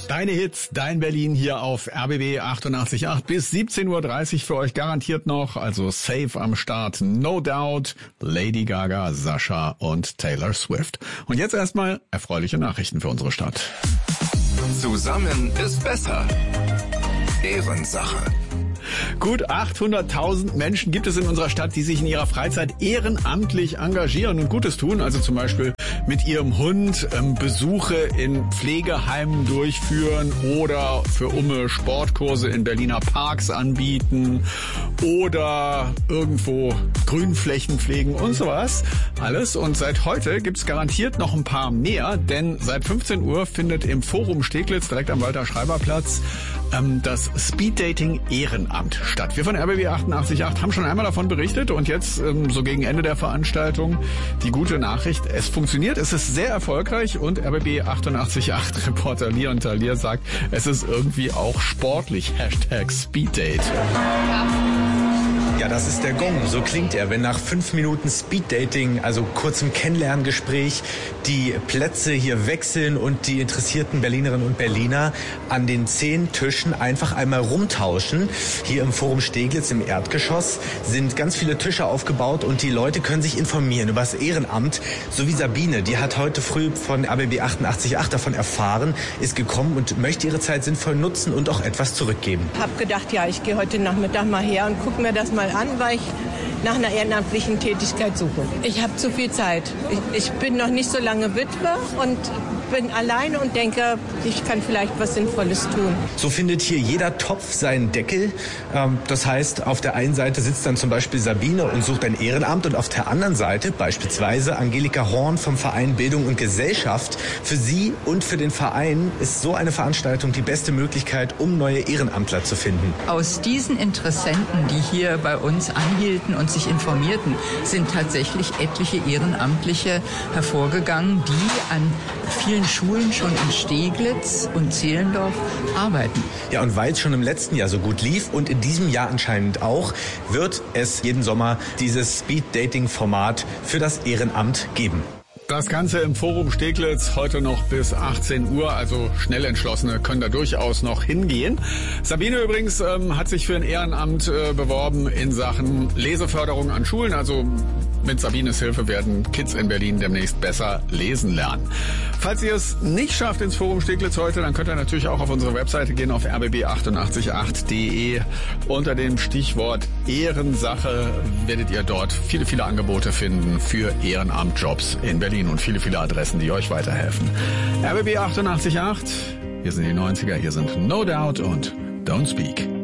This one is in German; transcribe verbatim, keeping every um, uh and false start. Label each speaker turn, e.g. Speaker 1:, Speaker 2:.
Speaker 1: Deine Hits, dein Berlin hier auf R B B achtundachtzig Komma acht bis siebzehn Uhr dreißig für euch garantiert noch. Also safe am Start, No Doubt, Lady Gaga, Sascha und Taylor Swift. Und jetzt erstmal erfreuliche Nachrichten für unsere Stadt.
Speaker 2: Zusammen ist besser. Ehrensache.
Speaker 1: Gut achthunderttausend Menschen gibt es in unserer Stadt, die sich in ihrer Freizeit ehrenamtlich engagieren und Gutes tun. Also zum Beispiel mit ihrem Hund ähm, Besuche in Pflegeheimen durchführen oder für Umme Sportkurse in Berliner Parks anbieten oder irgendwo Grünflächen pflegen und sowas. Alles. Und seit heute gibt's garantiert noch ein paar mehr, denn seit fünfzehn Uhr findet im Forum Steglitz direkt am Walter-Schreiber-Platz ähm, das Speeddating Ehrenamt statt. Wir von R B B achtundachtzig Komma acht haben schon einmal davon berichtet und jetzt ähm, so gegen Ende der Veranstaltung die gute Nachricht, es funktioniert, es ist sehr erfolgreich und R B B achtundachtzig Komma acht Reporter Leon Talier sagt, es ist irgendwie auch sportlich. Hashtag Speeddate.
Speaker 3: Ja, das ist der Gong. So klingt er, wenn nach fünf Minuten Speeddating, also kurzem Kennenlerngespräch, die Plätze hier wechseln und die interessierten Berlinerinnen und Berliner an den zehn Tischen einfach einmal rumtauschen. Hier im Forum Steglitz im Erdgeschoss sind ganz viele Tische aufgebaut und die Leute können sich informieren über das Ehrenamt. So wie Sabine, die hat heute früh von R B B achtundachtzig Komma acht davon erfahren, ist gekommen und möchte ihre Zeit sinnvoll nutzen und auch etwas zurückgeben.
Speaker 4: Hab gedacht, ja, ich gehe heute Nachmittag mal her und gucke mir das mal an, weil ich nach einer ehrenamtlichen Tätigkeit suche. Ich habe zu viel Zeit. Ich, ich bin noch nicht so lange Witwe und bin alleine und denke, ich kann vielleicht was Sinnvolles tun.
Speaker 3: So findet hier jeder Topf seinen Deckel. Das heißt, auf der einen Seite sitzt dann zum Beispiel Sabine und sucht ein Ehrenamt und auf der anderen Seite beispielsweise Angelika Horn vom Verein Bildung und Gesellschaft. Für sie und für den Verein ist so eine Veranstaltung die beste Möglichkeit, um neue Ehrenamtler zu finden.
Speaker 5: Aus diesen Interessenten, die hier bei uns anhielten und sich informierten, sind tatsächlich etliche Ehrenamtliche hervorgegangen, die an vielen Schulen schon in Steglitz und Zehlendorf arbeiten.
Speaker 3: Ja, und weil es schon im letzten Jahr so gut lief und in diesem Jahr anscheinend auch, wird es jeden Sommer dieses Speed-Dating-Format für das Ehrenamt geben.
Speaker 1: Das Ganze im Forum Steglitz heute noch bis achtzehn Uhr, also schnell Entschlossene können da durchaus noch hingehen. Sabine übrigens ähm, hat sich für ein Ehrenamt äh, beworben in Sachen Leseförderung an Schulen, also mit Sabines Hilfe werden Kids in Berlin demnächst besser lesen lernen. Falls ihr es nicht schafft ins Forum Steglitz heute, dann könnt ihr natürlich auch auf unsere Webseite gehen, auf r b b achtundachtzig Komma acht punkt d e. Unter dem Stichwort Ehrensache werdet ihr dort viele, viele Angebote finden für Ehrenamtjobs in Berlin und viele, viele Adressen, die euch weiterhelfen. R B B achtundachtzig Komma acht, hier sind die neunziger, hier sind No Doubt und Don't Speak.